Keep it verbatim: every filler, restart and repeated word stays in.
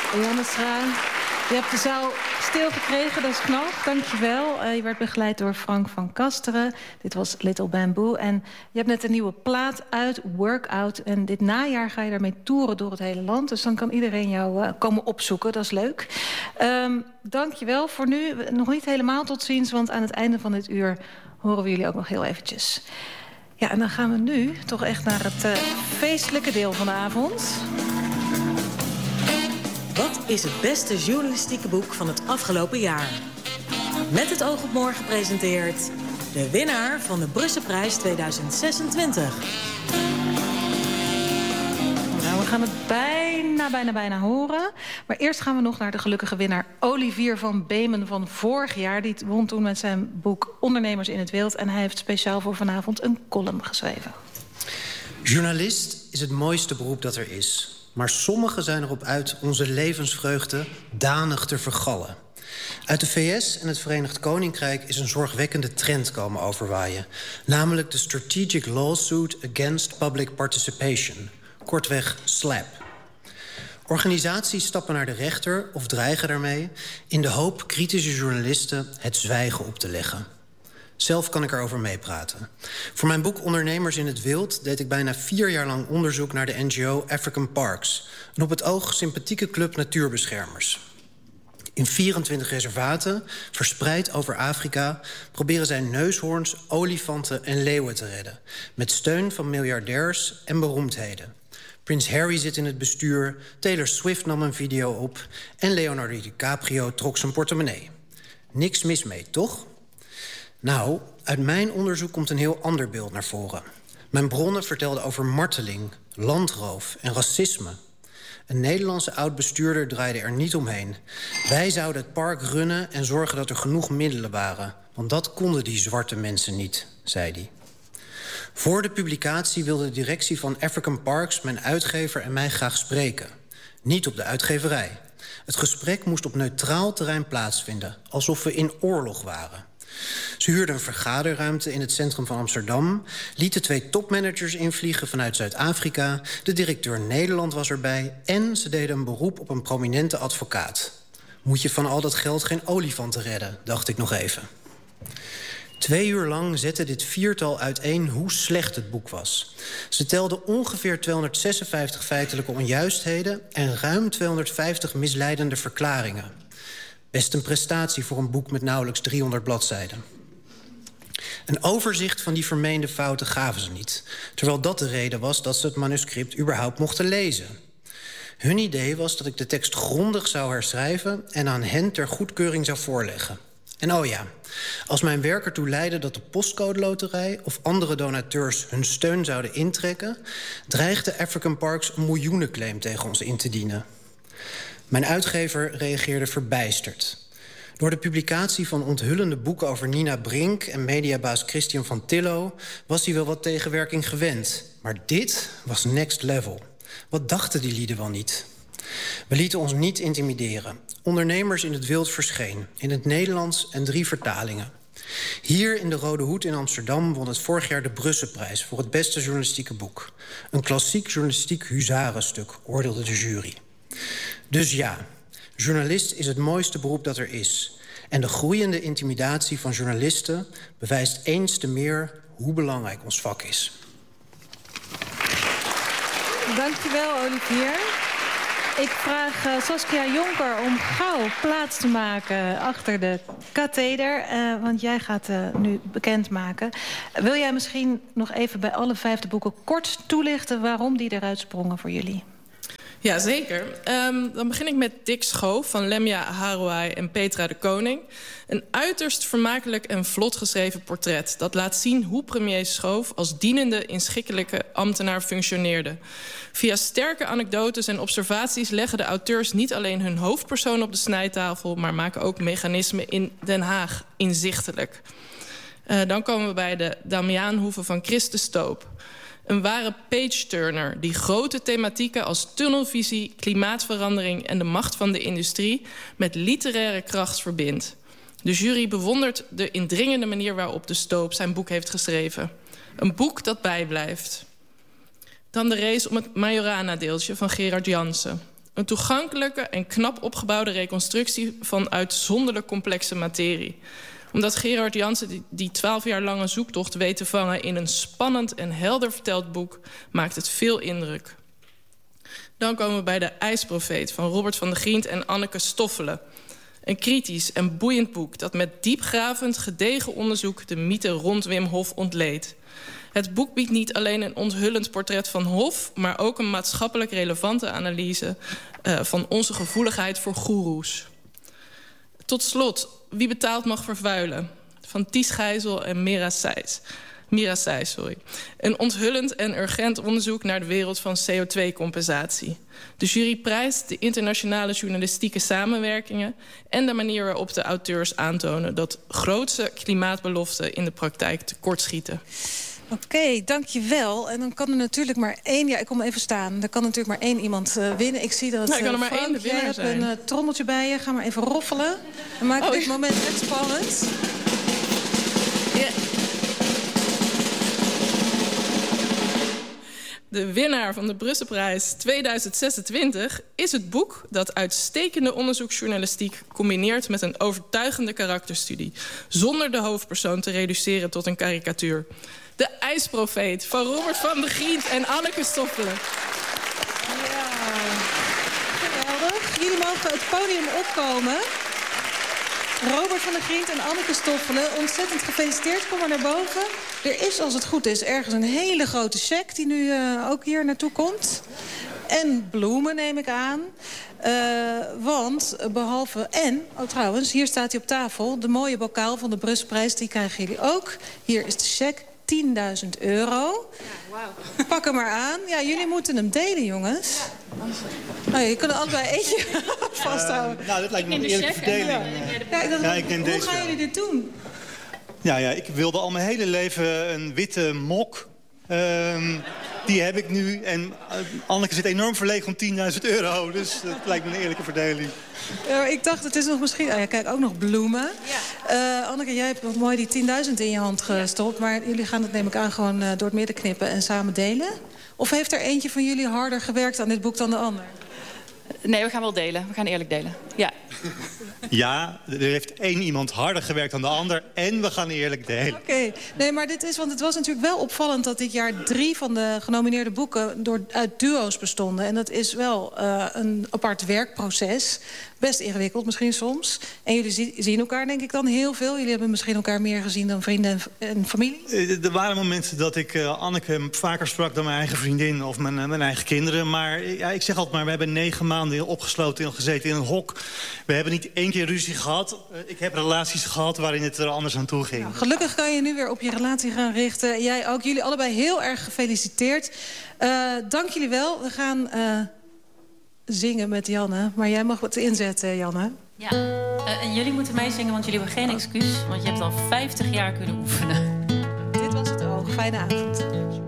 Janne Schra, je hebt de zaal stilgekregen, dat is knap. Dank je wel. Uh, je werd begeleid door Frank van Kasteren. Dit was Little Bamboo. En je hebt net een nieuwe plaat uit, Workout. En dit najaar ga je daarmee toeren door het hele land. Dus dan kan iedereen jou uh, komen opzoeken, dat is leuk. Um, dank je wel voor nu. Nog niet helemaal tot ziens, want aan het einde van dit uur horen we jullie ook nog heel eventjes. Ja, en dan gaan we nu toch echt naar het uh, feestelijke deel van de avond. Wat is het beste journalistieke boek van het afgelopen jaar? Met het oog op morgen presenteert de winnaar van de Brusselprijs tweeduizend zesentwintig. Nou, we gaan het bijna, bijna, bijna horen. Maar eerst gaan we nog naar de gelukkige winnaar Olivier van Beemen van vorig jaar. Die won toen met zijn boek Ondernemers in het Wild. En hij heeft speciaal voor vanavond een column geschreven. Journalist is het mooiste beroep dat er is. Maar sommigen zijn erop uit onze levensvreugde danig te vergallen. Uit de V S en het Verenigd Koninkrijk is een zorgwekkende trend komen overwaaien. Namelijk de Strategic Lawsuit Against Public Participation. Kortweg SLAP. Organisaties stappen naar de rechter of dreigen daarmee in de hoop kritische journalisten het zwijgen op te leggen. Zelf kan ik erover meepraten. Voor mijn boek Ondernemers in het Wild deed ik bijna vier jaar lang onderzoek naar de N G O African Parks, een op het oog sympathieke club natuurbeschermers. In vierentwintig reservaten, verspreid over Afrika, proberen zij neushoorns, olifanten en leeuwen te redden, met steun van miljardairs en beroemdheden. Prins Harry zit in het bestuur, Taylor Swift nam een video op en Leonardo DiCaprio trok zijn portemonnee. Niks mis mee, toch? Nou, uit mijn onderzoek komt een heel ander beeld naar voren. Mijn bronnen vertelden over marteling, landroof en racisme. Een Nederlandse oud-bestuurder draaide er niet omheen. Wij zouden het park runnen en zorgen dat er genoeg middelen waren. Want dat konden die zwarte mensen niet, zei hij. Voor de publicatie wilde de directie van African Parks mijn uitgever en mij graag spreken. Niet op de uitgeverij. Het gesprek moest op neutraal terrein plaatsvinden, alsof we in oorlog waren. Ze huurden een vergaderruimte in het centrum van Amsterdam, lieten twee topmanagers invliegen vanuit Zuid-Afrika, de directeur Nederland was erbij en ze deden een beroep op een prominente advocaat. Moet je van al dat geld geen olifanten redden, dacht ik nog even. Twee uur lang zette dit viertal uiteen hoe slecht het boek was. Ze telden ongeveer tweehonderdzesenvijftig feitelijke onjuistheden en ruim tweehonderdvijftig misleidende verklaringen. Best een prestatie voor een boek met nauwelijks driehonderd bladzijden. Een overzicht van die vermeende fouten gaven ze niet, terwijl dat de reden was dat ze het manuscript überhaupt mochten lezen. Hun idee was dat ik de tekst grondig zou herschrijven en aan hen ter goedkeuring zou voorleggen. En oh ja, als mijn werk ertoe leidde dat de Postcode Loterij of andere donateurs hun steun zouden intrekken, dreigde African Parks een miljoenenclaim tegen ons in te dienen. Mijn uitgever reageerde verbijsterd. Door de publicatie van onthullende boeken over Nina Brink en mediabaas Christian van Tillo was hij wel wat tegenwerking gewend. Maar dit was next level. Wat dachten die lieden wel niet? We lieten ons niet intimideren. Ondernemers in het Wild verscheen, in het Nederlands en drie vertalingen. Hier in de Rode Hoed in Amsterdam won het vorig jaar de Brusselprijs voor het beste journalistieke boek. Een klassiek journalistiek huzarenstuk, oordeelde de jury. Dus ja, journalist is het mooiste beroep dat er is. En de groeiende intimidatie van journalisten bewijst eens te meer hoe belangrijk ons vak is. Dankjewel, Olivier. Ik vraag uh, Saskia Jonker om gauw plaats te maken achter de katheder. Uh, want jij gaat uh, nu bekendmaken. Uh, wil jij misschien nog even bij alle vijf de boeken kort toelichten waarom die eruit sprongen voor jullie? Ja, zeker. Um, dan begin ik met Dick Schoof van Lemia Harouai en Petra de Koning. Een uiterst vermakelijk en vlot geschreven portret dat laat zien hoe premier Schoof als dienende inschikkelijke ambtenaar functioneerde. Via sterke anekdotes en observaties leggen de auteurs niet alleen hun hoofdpersoon op de snijtafel, maar maken ook mechanismen in Den Haag inzichtelijk. Uh, dan komen we bij de Damiaanhoeve van Chris de Stoop. Een ware page-turner die grote thematieken als tunnelvisie, klimaatverandering en de macht van de industrie met literaire kracht verbindt. De jury bewondert de indringende manier waarop de Stoop zijn boek heeft geschreven. Een boek dat bijblijft. Dan de race om het Majorana-deeltje van Gerard Jansen. Een toegankelijke en knap opgebouwde reconstructie van uitzonderlijk complexe materie. Omdat Gerard Jansen die twaalf jaar lange zoektocht weet te vangen in een spannend en helder verteld boek, maakt het veel indruk. Dan komen we bij De IJsprofeet van Robert van de Grient en Anneke Stoffelen. Een kritisch en boeiend boek dat met diepgravend, gedegen onderzoek de mythe rond Wim Hof ontleedt. Het boek biedt niet alleen een onthullend portret van Hof, maar ook een maatschappelijk relevante analyse uh, van onze gevoeligheid voor goeroes. Tot slot, Wie betaalt mag vervuilen, van Ties Gijzel en Mira Seijs. Mira Seijs, sorry. Een onthullend en urgent onderzoek naar de wereld van C O twee compensatie. De jury prijst de internationale journalistieke samenwerkingen en de manier waarop de auteurs aantonen dat grootse klimaatbeloften in de praktijk tekortschieten. Oké, okay, dankjewel. En dan kan er natuurlijk maar één... Ja, ik kom even staan. Er kan natuurlijk maar één iemand uh, winnen. Ik zie dat... Nou, kan er uh, maar Frank, één de winnaar jij zijn. hebt een uh, trommeltje bij je. Ga maar even roffelen. Dan maak ik oh, dit moment echt spannend. Yeah. De winnaar van de Brusselprijs tweeduizend zesentwintig is het boek dat uitstekende onderzoeksjournalistiek combineert met een overtuigende karakterstudie, zonder de hoofdpersoon te reduceren tot een karikatuur. De IJsprofeet van Robert van de Grient en Anneke Stoffelen. Ja, geweldig. Jullie mogen het podium opkomen. Robert van der Grient en Anneke Stoffelen, ontzettend gefeliciteerd. Kom maar naar boven. Er is, als het goed is, ergens een hele grote cheque die nu uh, ook hier naartoe komt. En bloemen, neem ik aan. Uh, want behalve... En, oh trouwens, hier staat hij op tafel. De mooie bokaal van de Brusselprijs, die krijgen jullie ook. Hier is de cheque, tienduizend euro. Ja, wow. Pak hem maar aan. Ja, jullie moeten hem delen, jongens. Ja. Oh, je kunt er allebei eentje vasthouden. Uh, nou, dat lijkt me een eerlijke verdeling. Ja. Ja, ik dacht, ja, ik neem hoe deze gaan wel. jullie dit doen? Ja, ja, ik wilde al mijn hele leven een witte mok. Um, die heb ik nu. En uh, Anneke zit enorm verlegen om tienduizend euro. Dus dat lijkt me een eerlijke verdeling. Ja, ik dacht, het is nog misschien... Oh ja, kijk, ook nog bloemen. Ja. Uh, Anneke, jij hebt nog mooi die tienduizend in je hand gestopt. Ja. Maar jullie gaan het, neem ik aan, gewoon uh, door het midden knippen en samen delen? Of heeft er eentje van jullie harder gewerkt aan dit boek dan de ander? Nee, we gaan wel delen. We gaan eerlijk delen. Ja. Ja, er heeft één iemand harder gewerkt dan de ander. En we gaan eerlijk delen. Oké. Okay. Nee, maar dit is... Want het was natuurlijk wel opvallend dat dit jaar drie van de genomineerde boeken door, uit duo's bestonden. En dat is wel uh, een apart werkproces. Best ingewikkeld misschien soms. En jullie zie, zien elkaar denk ik dan heel veel. Jullie hebben misschien elkaar meer gezien dan vrienden en, en familie. Uh, er waren momenten dat ik uh, Anneke vaker sprak dan mijn eigen vriendin of mijn, uh, mijn eigen kinderen. Maar uh, ja, ik zeg altijd maar, we hebben negen maanden opgesloten gezeten in een hok. We hebben niet één keer ruzie gehad. Uh, ik heb relaties gehad waarin het er anders aan toe ging. Nou, gelukkig kan je nu weer op je relatie gaan richten. Jij ook. Jullie allebei heel erg gefeliciteerd. Uh, dank jullie wel. We gaan... Uh, zingen met Janne. Maar jij mag wat inzetten, Janne. Ja, uh, en jullie moeten meezingen, want jullie hebben geen excuus. Want je hebt al vijftig jaar kunnen oefenen. Dit was het ook. Fijne avond.